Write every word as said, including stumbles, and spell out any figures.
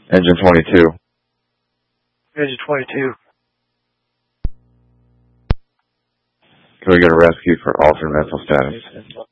Engine twenty-two. Engine twenty-two. Can we get a rescue for altered mental status?